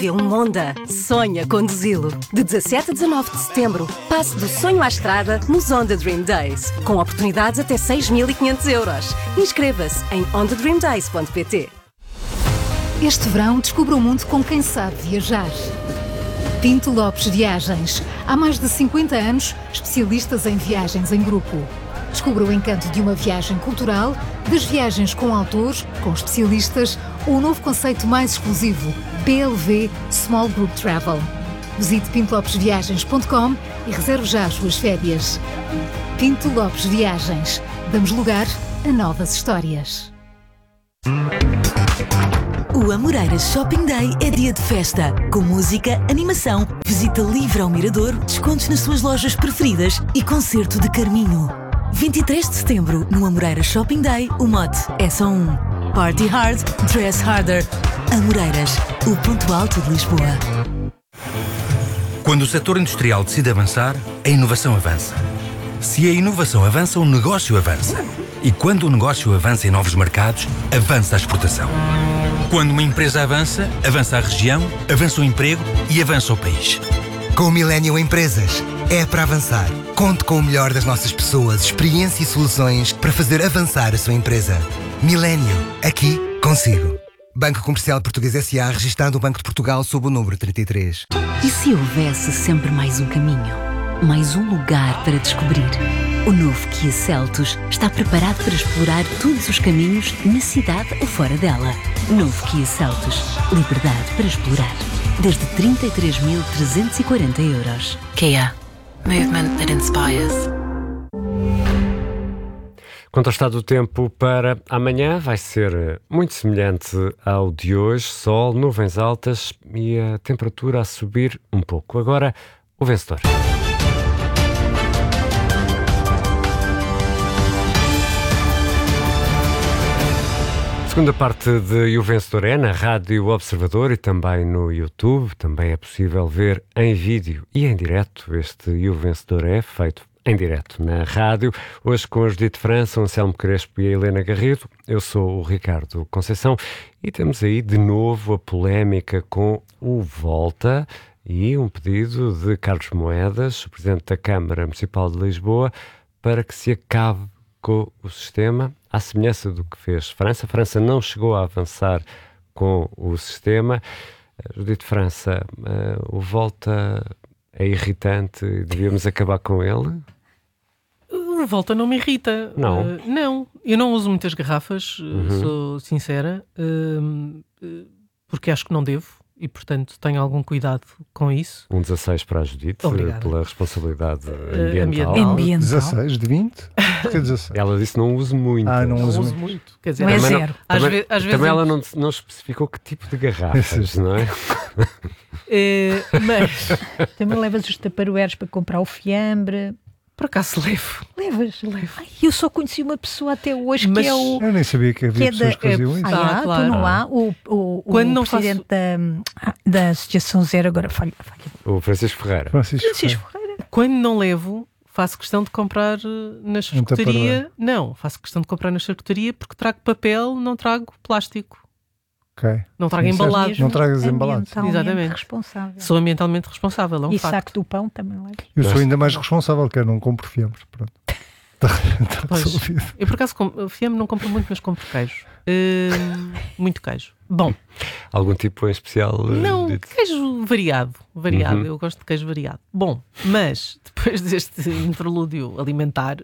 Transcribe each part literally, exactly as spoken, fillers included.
vê um Honda, sonha conduzi-lo. De dezassete a dezanove de setembro, passe do sonho à estrada nos Honda Dream Days, com oportunidades até seis mil e quinhentos euros. Inscreva-se em honda dream days ponto pt. Este verão, descubra o mundo com quem sabe viajar. Pinto Lopes Viagens. Há mais de cinquenta anos, especialistas em viagens em grupo. Descubra o encanto de uma viagem cultural, das viagens com autores, com especialistas, ou o novo conceito mais exclusivo, P L V Small Group Travel. Visite pinto lopes viagens ponto com e reserve já as suas férias. Pinto Lopes Viagens. Damos lugar a novas histórias. O Amoreiras Shopping Day é dia de festa, com música, animação, visita livre ao Mirador, descontos nas suas lojas preferidas e concerto de Carminho. vinte e três de setembro, no Amoreiras Shopping Day, o mote é só um. Party hard, dress harder. Amoreiras, o ponto alto de Lisboa. Quando o setor industrial decide avançar, a inovação avança. Se a inovação avança, o negócio avança. E quando o negócio avança em novos mercados, avança a exportação. Quando uma empresa avança, avança a região, avança o emprego e avança o país. Com o Millennium Empresas, é para avançar. Conte com o melhor das nossas pessoas, experiência e soluções para fazer avançar a sua empresa. Millennium, aqui consigo. Banco Comercial Português S A, registado no Banco de Portugal sob o número trinta e três. E se houvesse sempre mais um caminho? Mais um lugar para descobrir? O novo Kia Seltos está preparado para explorar todos os caminhos na cidade ou fora dela. Novo Kia Seltos. Liberdade para explorar. Desde trinta e três mil trezentos e quarenta euros. Kia. Movement that inspires. Quanto ao estado do tempo para amanhã, vai ser muito semelhante ao de hoje. Sol, nuvens altas e a temperatura a subir um pouco. Agora, o vencedor. Segunda parte de E o Vencedor é na Rádio Observador e também no YouTube. Também é possível ver em vídeo e em direto. Este E o Vencedor é feito em direto na rádio. Hoje com a Judite França, o Anselmo Crespo e a Helena Garrido. Eu sou o Ricardo Conceição e temos aí de novo a polémica com o Volta e um pedido de Carlos Moedas, o Presidente da Câmara Municipal de Lisboa, para que se acabe com o sistema, à semelhança do que fez França. A França não chegou a avançar com o sistema. Judite França, uh, o Volta é irritante e devíamos acabar com ele? O Volta não me irrita. Não? Uh, não. Eu não uso muitas garrafas, Uhum. sou sincera, uh, uh, porque acho que não devo. E, portanto, tenho algum cuidado com isso. Um dezasseis para a Judite, Obrigado. Pela responsabilidade Uh, ambiental. ambiental. dezasseis de vinte? Porquê dezasseis? Ela disse não uso muito. Ah, não Não uso uso muito. muito. Quer dizer, Não é também zero. Às, também ve- às vezes. também eu- ela não, não especificou que tipo de garrafas, não é? Eh, mas, Também levas os taparoeiros para comprar o fiambre. por acaso levo. Levas, levo. Ai, eu só conheci uma pessoa até hoje Mas- que é o. Eu nem sabia que havia Que é pessoas da- que faziam é- isso. Ah, Ah, já, claro. tu não há? O, o, Quando o não presidente da, da Associação Zero, agora falha. falha. O Francisco Ferreira. Francisco Francisco Ferreira. Quando não levo, faço questão de comprar eh, na charcutaria. taparoeiro. Não, faço questão de comprar na charcutaria porque trago papel, não trago plástico. Ok. Não trago Sim, certo. embalado. Não tragas embalado. Ambientalmente Exatamente. responsável. Sou ambientalmente responsável, é um E facto. saco do pão também levo. Eu sou Mas- ainda mais responsável, que eu não compro fiambres. Pronto. Está está Pois. resolvido. Eu por acaso com- fiambre não compro muito, mas compro queijo. Hum, muito queijo. Bom, Algum tipo em especial? eh, não, Judite? queijo variado. Variado, Uhum. eu gosto de queijo variado. Bom, mas depois deste interlúdio alimentar,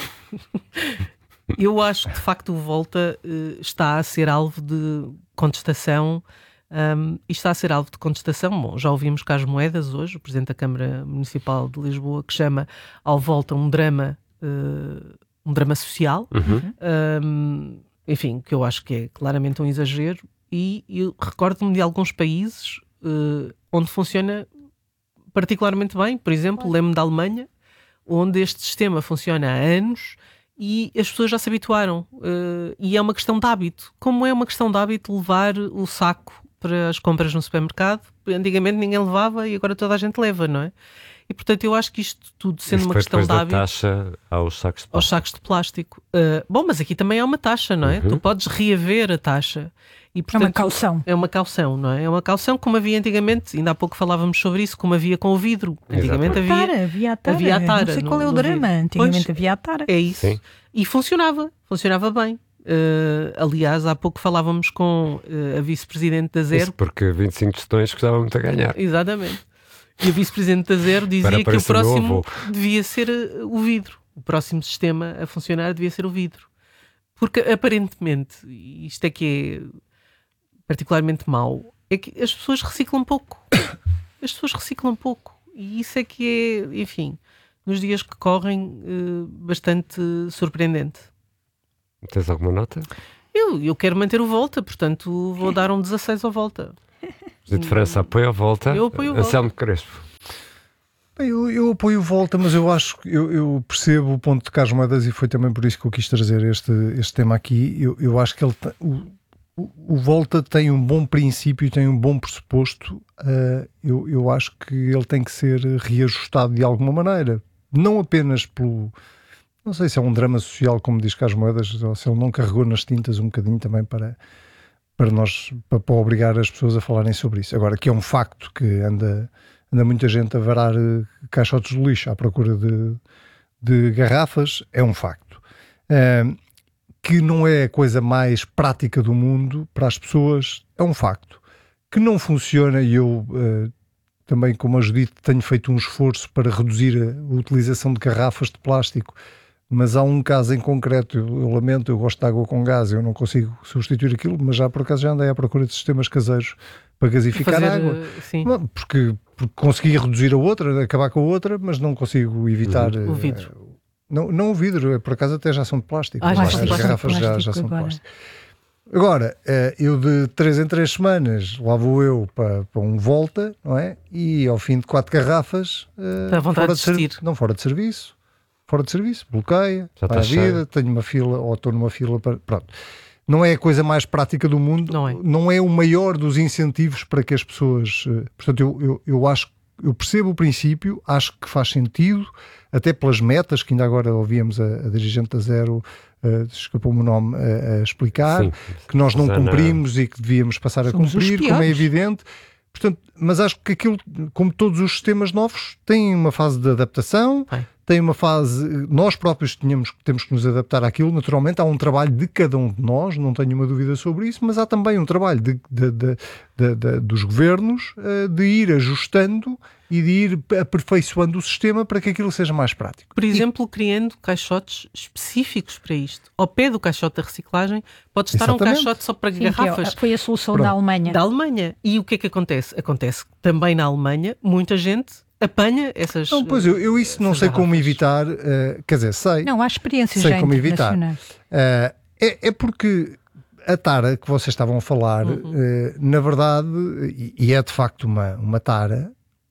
eu acho que de facto o Volta eh, está a ser alvo de contestação. Um, e está a ser alvo de contestação. Bom, já ouvimos Carlos Moedas hoje, o Presidente da Câmara Municipal de Lisboa, que chama ao Volta um drama, eh, um drama social. Uhum. Um, enfim, que eu acho que é claramente um exagero, e eu recordo-me de alguns países uh, onde funciona particularmente bem. Por exemplo, lembro-me da Alemanha, onde este sistema funciona há anos e as pessoas já se habituaram, uh, e é uma questão de hábito. Como é uma questão de hábito levar o saco para as compras no supermercado. Antigamente ninguém levava e agora toda a gente leva, não é? E portanto eu acho que isto tudo sendo Isso uma foi questão de depois hábito... da taxa aos sacos de plástico. Aos sacos de plástico. Uh, bom, mas aqui também há uma taxa, não é? Uhum. Tu podes reaver a taxa. E, portanto, é uma caução. É uma caução, não é? É uma caução como havia antigamente, ainda há pouco falávamos sobre isso, como havia com o vidro. Antigamente havia, tara, havia a tara. havia a tara. Não sei qual no, é o drama. vidro. Antigamente Pois, havia a tara. É isso. Sim. E funcionava, funcionava bem. Uh, aliás, há pouco falávamos com uh, a vice-presidente da Zero. Isso porque vinte e cinco tostões custava muito a ganhar. Exatamente. E a vice-presidente da Zero dizia que o próximo novo. devia ser uh, o vidro. O próximo sistema a funcionar devia ser o vidro. Porque aparentemente, isto é que é particularmente mau, é que as pessoas reciclam pouco. As pessoas reciclam pouco. E isso é que é, enfim, nos dias que correm, uh, bastante surpreendente. Tens alguma nota? Eu, eu quero manter o Volta, portanto vou dar um dezasseis ao Volta. José de França apoia a Volta. Eu apoio o Volta. Anselmo Crespo. Bem, eu, eu apoio Volta, mas eu acho que eu, eu percebo o ponto de Carlos Moedas e foi também por isso que eu quis trazer este, este tema aqui. Eu, eu acho que ele tem, o, o, o Volta tem um bom princípio, tem um bom pressuposto. Uh, eu, eu acho que ele tem que ser reajustado de alguma maneira, não apenas pelo... Não sei se é um drama social, como diz Carlos Moedas, ou se ele não carregou nas tintas um bocadinho também para, para nós, para, para obrigar as pessoas a falarem sobre isso. Agora, que é um facto que anda, anda muita gente a varar caixotes de lixo à procura de, de garrafas, é um facto. Uh, que não é a coisa mais prática do mundo para as pessoas, é um facto. Que não funciona, e eu uh, também, como a Judite, tenho feito um esforço para reduzir a utilização de garrafas de plástico. Mas há um caso em concreto, eu, eu lamento, eu gosto de água com gás, eu não consigo substituir aquilo, mas já por acaso já andei à procura de sistemas caseiros para gasificar fazer, água. Sim. Porque, porque consegui reduzir a outra, acabar com a outra, mas não consigo evitar... Uhum. O vidro. Uh, não, não o vidro, por acaso até já são de plástico. Ah, já as são de plástico, garrafas já, já são de agora. plástico. Agora, uh, eu de três em três semanas lá vou eu para, para um Volta, não é? E ao fim de quatro garrafas... Uh, Dá vontade fora de desistir. Ser, não, fora de serviço. Fora de serviço, bloqueia, Já vai à está vida, cheio. tenho uma fila ou estou numa fila para... Pronto. Não é a coisa mais prática do mundo, Não é, não é o maior dos incentivos para que as pessoas... Portanto, eu, eu, eu acho, eu percebo o princípio, acho que faz sentido, até pelas metas que ainda agora ouvíamos a, a dirigente da Zero, uh, escapou-me o nome, a, a explicar, Sim. que nós não Susana. cumprimos e que devíamos passar a Somos os cumprir, como é piores. evidente. Portanto, mas acho que aquilo, como todos os sistemas novos, tem uma fase de adaptação, Bem. tem uma fase... Nós próprios tínhamos, temos que nos adaptar àquilo. Naturalmente, há um trabalho de cada um de nós, não tenho uma dúvida sobre isso, mas há também um trabalho de, de, de, de, de, dos governos uh, de ir ajustando e de ir aperfeiçoando o sistema para que aquilo seja mais prático. Por exemplo, e... criando caixotes específicos para isto. Ao pé do caixote da reciclagem pode estar Exatamente. um caixote só para Sim, garrafas. que é- foi a solução Pronto. da Alemanha. Da Alemanha. E o que é que acontece? Acontece que também na Alemanha muita gente apanha essas... Não, pois eu, eu isso não essas sei como garrafas. evitar, uh, quer dizer, sei, Não, há experiências sei já como evitar. internacionais. Uh, é, é porque a tara que vocês estavam a falar, Uhum. uh, na verdade, e, e é de facto uma, uma tara,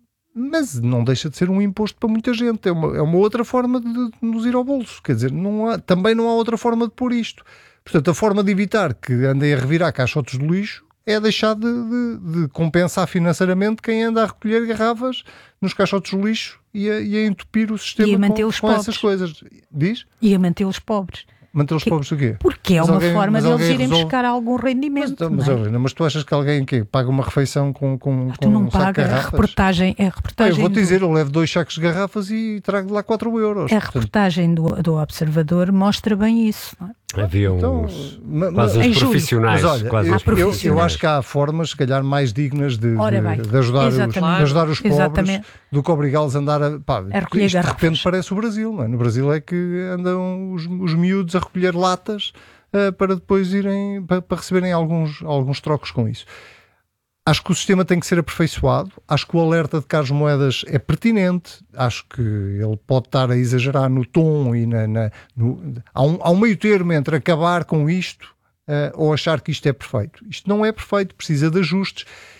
mas não deixa de ser um imposto para muita gente. É uma, é uma outra forma de, de nos ir ao bolso. Quer dizer, não há, também não há outra forma de pôr isto. Portanto, a forma de evitar que andem a revirar caixotes de lixo é deixar de, de, de compensar financeiramente quem anda a recolher garrafas nos caixotes de lixo e a, e a entupir o sistema E a manter com, os com pobres. essas coisas. Diz? E a mantê-los pobres. Manter os Que- pobres o quê? Porque é Mas uma alguém- forma mas deles alguém irem resolve- buscar algum Mas, rendimento. mas, não é? Helena, mas tu achas que alguém que paga uma refeição com, com, Tu com não um saco de paga a garrafas? reportagem, a Ah, eu reportagem vou-te do- dizer, eu levo dois sacos de garrafas e trago de lá quatro euros. a Portanto, reportagem do, do Observador mostra bem isso. Não é? Havia então, uns, ma- ma- quase Em uns julho. profissionais. Mas olha, quase eu, uns eu- eu profissionais. acho que há formas, se calhar, mais dignas de, Ora de- bem, de ajudar, os, de exatamente. ajudar os pobres Exatamente. do que obrigá-los a andar a... Pá, A recolher isto de garrafas. repente parece o Brasil, não é? No Brasil é que andam os, os miúdos a recolher latas ah, para depois irem, para, para receberem alguns, alguns trocos com isso. Acho que o sistema tem que ser aperfeiçoado, acho que o alerta de Carlos Moedas é pertinente, acho que ele pode estar a exagerar no tom e na... na- no, há, um, há um meio termo entre acabar com isto uh, ou achar que isto é perfeito. Isto não é perfeito, precisa de ajustes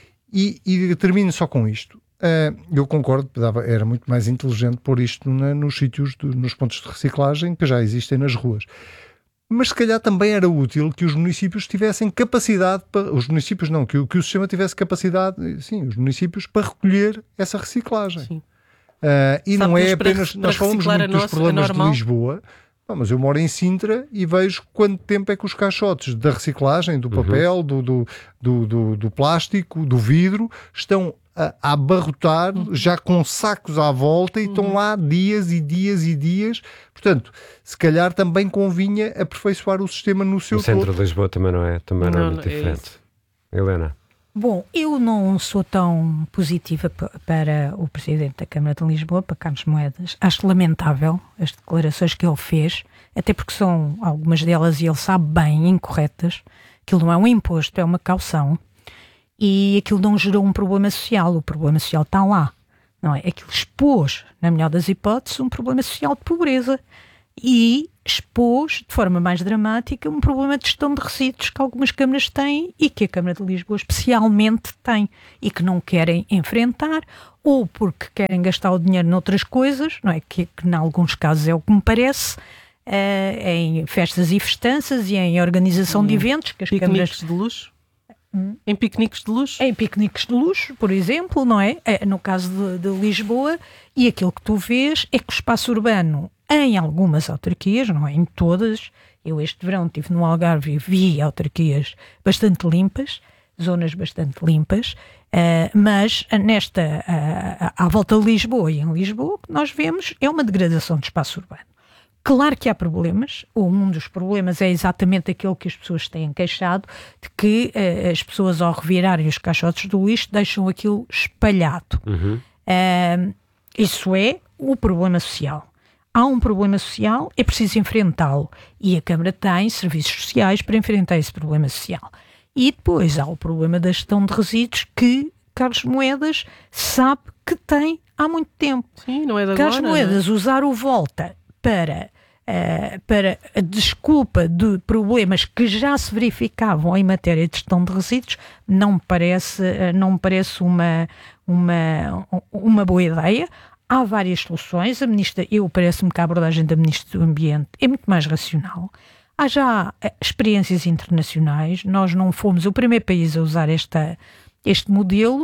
e, e termino só com isto. Uh, eu concordo, dava, era muito mais inteligente pôr isto na, nos sítios, do- nos pontos de reciclagem que já existem nas ruas. mas se calhar também era útil que os municípios tivessem capacidade, para, os municípios não, que o, que o sistema tivesse capacidade, sim, os municípios, para recolher essa reciclagem. Sim. Uh, e Sabe, não é para, apenas, para nós falamos muito dos nosso, problemas de Lisboa, não, mas eu moro em Sintra e vejo quanto tempo é que os caixotes da reciclagem, do papel, uhum. do, do, do, do, do plástico, do vidro, estão a, a abarrotar, uhum. já com sacos à volta, e uhum. estão lá dias e dias e dias. Portanto, se calhar também convinha aperfeiçoar o sistema no seu todo. O centro de Lisboa também não é, também não, não é muito não, diferente. É Helena? Bom, eu não sou tão positiva p- para o Presidente da Câmara de Lisboa, para Carlos Moedas. Acho lamentável as declarações que ele fez, até porque são algumas delas, e ele sabe bem, incorretas. Aquilo não é um imposto, é uma caução. E aquilo não gerou um problema social. O problema social está lá, não é? Aquilo expôs, na melhor das hipóteses, um problema social de pobreza. E expôs, de forma mais dramática, um problema de gestão de resíduos que algumas câmaras têm e que a Câmara de Lisboa especialmente tem e que não querem enfrentar, ou porque querem gastar o dinheiro noutras coisas, não é? Que, que em alguns casos é o que me parece, uh, em festas e festanças e em organização hum. de eventos. Que as piqueniques câmaras... de luxo? Hum. Em piqueniques de luxo? Em piqueniques de luxo, por exemplo, não é? é no caso de, de Lisboa, e aquilo que tu vês é que o espaço urbano, em algumas autarquias, não é em todas, eu este verão estive no Algarve e vi autarquias bastante limpas, zonas bastante limpas, uh, mas nesta, uh, à volta de Lisboa e em Lisboa, o que nós vemos é uma degradação do espaço urbano. Claro que há problemas, ou um dos problemas é exatamente aquele que as pessoas têm queixado, de que uh, as pessoas, ao revirarem os caixotes do lixo, deixam aquilo espalhado. Uhum. Uh, isso é o problema social. Há um problema social, é preciso enfrentá-lo. E a Câmara tem serviços sociais para enfrentar esse problema social. E depois há o problema da gestão de resíduos, que Carlos Moedas sabe que tem há muito tempo. Sim, não é de agora. Carlos Moedas, usar o Volta para, uh, para a desculpa de problemas que já se verificavam em matéria de gestão de resíduos, não me parece, uh, não me parece uma, uma, uma boa ideia. Há várias soluções. A ministra, eu parece-me que a abordagem da Ministra do Ambiente é muito mais racional. Há já experiências internacionais. Nós não fomos o primeiro país a usar esta, este modelo.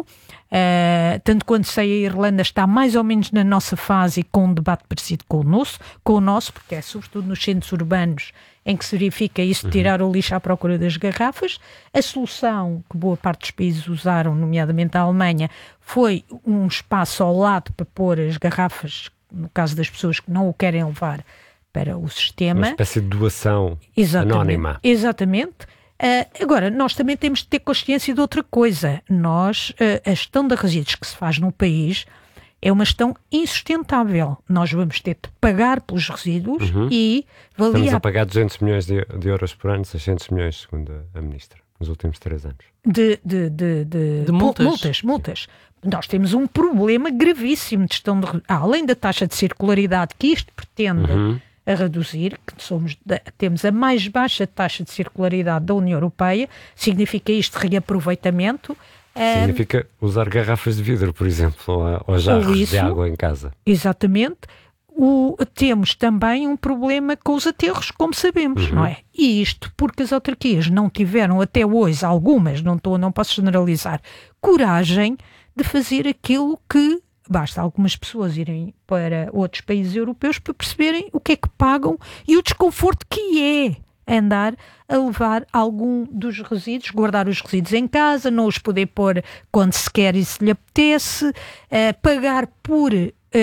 Uh, tanto quanto sei, a Irlanda está mais ou menos na nossa fase, com um debate parecido com o nosso, com o nosso, porque é sobretudo nos centros urbanos em que se verifica isso de tirar o lixo à procura das garrafas. A solução que boa parte dos países usaram, nomeadamente a Alemanha, foi um espaço ao lado para pôr as garrafas, no caso das pessoas que não o querem levar para o sistema. Uma espécie de doação Exatamente. anónima. Exatamente. Uh, agora, nós também temos de ter consciência de outra coisa. Nós, uh, a gestão de resíduos que se faz no país é uma gestão insustentável. Nós vamos ter de pagar pelos resíduos uhum. e valia... Estamos a pagar duzentos milhões de, de euros por ano, seiscentos milhões, segundo a Ministra, nos últimos três anos. De, de, de, de, de multas. multas, multas. Nós temos um problema gravíssimo de gestão de... Ah, além da taxa de circularidade que isto pretende uhum. a reduzir, que somos da, temos a mais baixa taxa de circularidade da União Europeia, significa isto reaproveitamento. Significa um, usar garrafas de vidro, por exemplo, ou, ou jarros isso, de água em casa. Exatamente. O, temos também um problema com os aterros, como sabemos, uhum. não é? E isto porque as autarquias não tiveram até hoje, algumas, não, tô, não posso generalizar, coragem de fazer aquilo que basta algumas pessoas irem para outros países europeus para perceberem o que é que pagam e o desconforto que é andar a levar algum dos resíduos, guardar os resíduos em casa, não os poder pôr quando se quer e se lhe apetece, uh, pagar por, uh,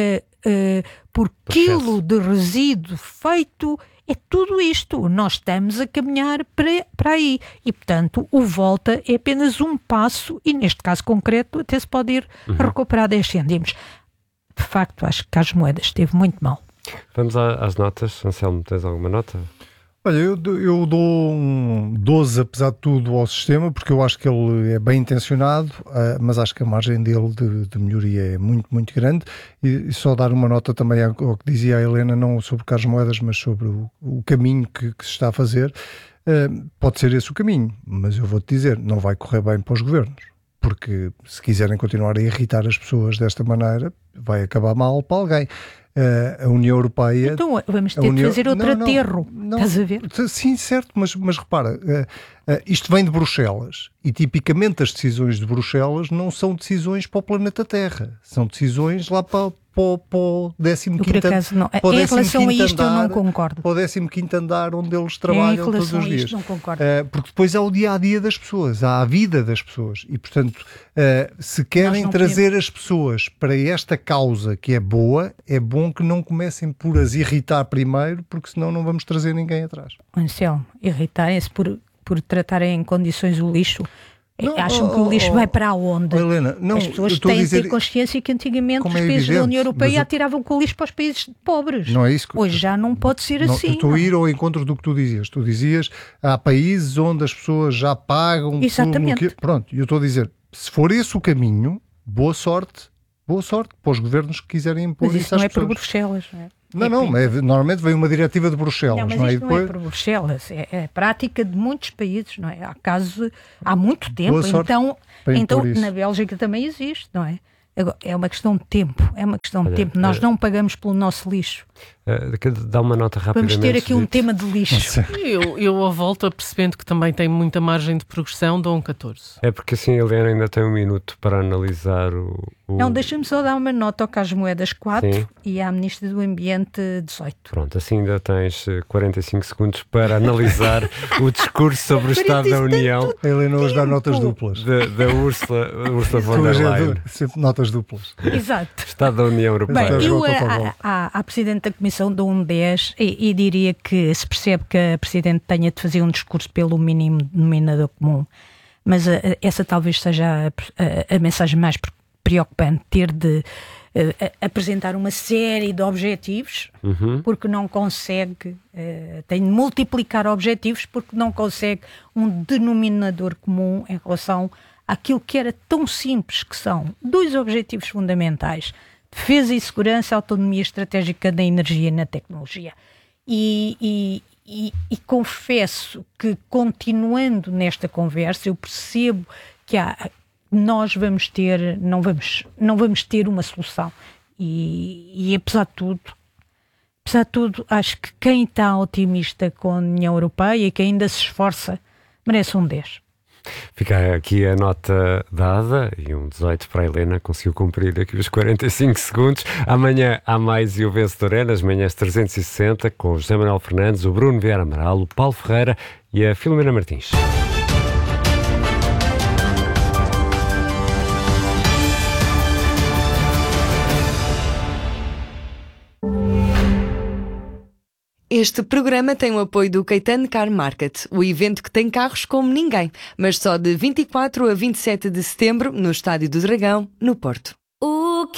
uh, por quilo de resíduo feito. É tudo isto. Nós estamos a caminhar para, para aí. E, portanto, o Volta é apenas um passo e, neste caso concreto, até se pode ir uhum. a recuperar dez cêntimos. De facto, acho que Carlos Moedas esteve muito mal. Vamos às notas. Anselmo, tens alguma nota? Olha, eu, eu dou um doze, apesar de tudo, ao sistema, porque eu acho que ele é bem intencionado, uh, mas acho que a margem dele de, de melhoria é muito, muito grande. E, e só dar uma nota também ao, ao que dizia a Helena, não sobre Carlos Moedas, mas sobre o, o caminho que, que se está a fazer. Uh, pode ser esse o caminho, mas eu vou-te dizer, não vai correr bem para os governos, porque se quiserem continuar a irritar as pessoas desta maneira, vai acabar mal para alguém. Uh, a União Europeia... Então vamos ter União... que fazer outro não, não, aterro, não, estás a ver? Sim, certo, mas, mas repara, uh, uh, isto vem de Bruxelas e tipicamente as decisões de Bruxelas não são decisões para o planeta Terra, são decisões lá para, para, para o décimo quinto andar. Em relação a isto andar, eu não concordo. Para o décimo quinto andar onde eles trabalham todos os dias. Não concordo. Uh, porque depois há o dia-a-dia das pessoas, há a vida das pessoas e, portanto, uh, se querem trazer podemos. as pessoas para esta causa que é boa, é bom que não comecem por as irritar primeiro, porque senão não vamos trazer ninguém atrás. Anselmo, irritarem-se por, por tratarem em condições o lixo. Não, Acham oh, que o lixo oh, vai para onde? Oh, Helena, não, as pessoas têm de dizer... ter consciência que antigamente os é países evidente, da União Europeia o... atiravam com o lixo para os países pobres. Não é isso que... Hoje já não pode ser não, assim. Eu estou a ir ao encontro do que tu dizias. Tu dizias, há países onde as pessoas já pagam... Exatamente. Que... Pronto, e eu estou a dizer, se for esse o caminho, boa sorte, boa sorte para os governos que quiserem impor mas isso, isso não é pessoas. por Bruxelas, não é? Não, não, é, normalmente vem uma diretiva de Bruxelas. Não, mas não é? isto Depois... não é por Bruxelas, é, é a prática de muitos países, não é? Há casos há muito tempo, então, então na Bélgica também existe, não é? É uma questão de tempo, é uma questão de Olha, tempo. Nós é... não pagamos pelo nosso lixo. Uh, dá uma nota rapidamente. Vamos ter aqui um tema de lixo. Eu, eu à volta, percebendo que também tem muita margem de progressão, dou um catorze. É porque assim a Helena ainda tem um minuto para analisar o... o... Não, deixa-me só dar uma nota ao Carlos Moedas quatro Sim. e à Ministra do Ambiente dezoito. Pronto, assim ainda tens quarenta e cinco segundos para analisar o discurso sobre o Estado da União. A Helena hoje dá notas duplas. Da, da Ursula, Ursula von der Leyen. Sempre notas duplas. Exato. Estado da União Europeia. Bem, eu à Presidente da Comissão dou um dez e, e diria que se percebe que a Presidente tenha de fazer um discurso pelo mínimo denominador comum, mas a, a, essa talvez seja a, a, a mensagem mais preocupante, ter de a, a, apresentar uma série de objetivos uhum. porque não consegue, uh, tem de multiplicar objetivos porque não consegue um denominador comum em relação àquilo que era tão simples, que são dois objetivos fundamentais: defesa e segurança, autonomia estratégica da energia e na tecnologia. E, e, e, e confesso que, continuando nesta conversa, eu percebo que há, nós vamos ter, não vamos, não vamos ter uma solução. E, e apesar de tudo, apesar de tudo, acho que quem está otimista com a União Europeia e quem ainda se esforça, merece um dez. Fica aqui a nota dada e um dezoito para a Helena, conseguiu cumprir aqui os quarenta e cinco segundos. Amanhã há mais e o Vencedor é nas manhãs trezentos e sessenta com o José Manuel Fernandes, o Bruno Vieira Amaral, o Paulo Ferreira e a Filomena Martins. Este programa tem o apoio do Caetano Car Market, o evento que tem carros como ninguém, mas só de vinte e quatro a vinte e sete de setembro no Estádio do Dragão, no Porto. O